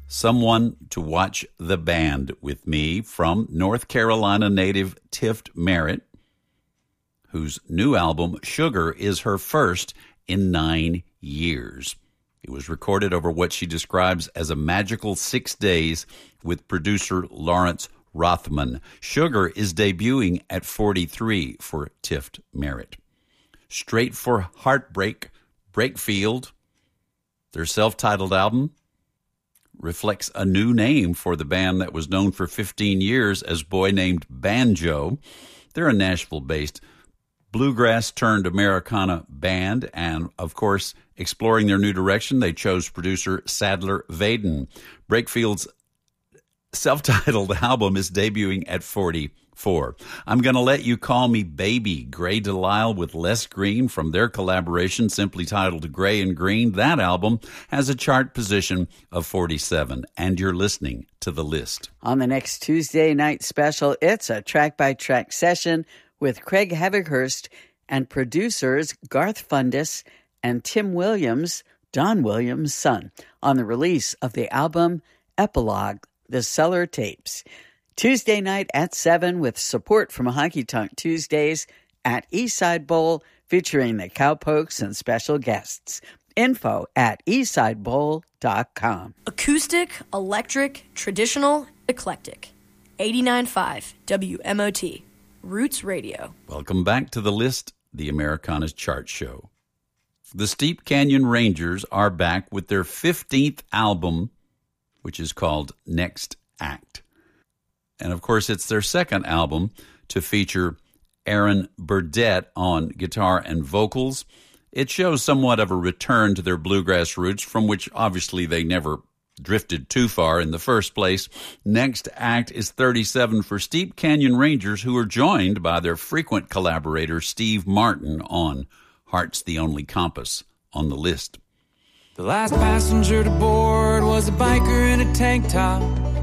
Someone to Watch the Band with me from North Carolina native Tift Merritt, whose new album, Sugar, is her first in 9 years. It was recorded over what she describes as a magical 6 days with producer Lawrence Rothman. Sugar is debuting at 43 for Tift Merritt. Straight for Heartbreak, Breakfield, their self-titled album, reflects a new name for the band that was known for 15 years as Boy Named Banjo. They're a Nashville-based bluegrass-turned-Americana band, and, of course, exploring their new direction, they chose producer Sadler Vaden. Breakfield's self-titled album is debuting at 44. I'm Gonna Let You Call Me Baby, Gray Delisle with Les Green from their collaboration simply titled Gray and Green. That album has a chart position of 47, and you're listening to The List. On the next Tuesday night special, it's a track-by-track session with Craig Havighurst and producers Garth Fundis and Tim Williams, Don Williams' son, on the release of the album Epilogue, The Cellar Tapes. Tuesday night at 7 with support from Honky Tonk Tuesdays at Eastside Bowl featuring the Cowpokes and special guests. Info at eastsidebowl.com. Acoustic, electric, traditional, eclectic. 89.5 WMOT. Roots Radio. Welcome back to The List, the Americana's chart show. The Steep Canyon Rangers are back with their 15th album, which is called Next Act. And, of course, it's their second album to feature Aaron Burdett on guitar and vocals. It shows somewhat of a return to their bluegrass roots, from which obviously they never drifted too far in the first place. Next Act is 37 for Steep Canyon Rangers, who are joined by their frequent collaborator Steve Martin on Heart's the Only Compass on the list. The last passenger to board was a biker in a tank top.